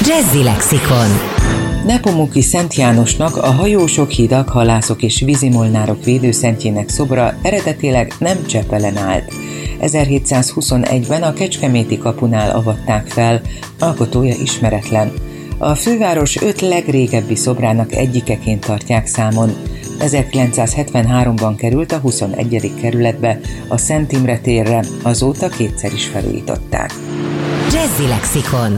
Jazzy Lexikon. Nepomuki Szent Jánosnak, a hajósok, hidak, halászok és vízimolnárok védőszentjének szobra eredetileg nem Csepelen állt. 1721-ben a Kecskeméti kapunál avatták fel, alkotója ismeretlen. A főváros 5 legrégebbi szobrának egyikeként tartják számon. 1973-ban került a 21. kerületbe, a Szent Imre térre, azóta kétszer is felújították. Jazzy Lexikon.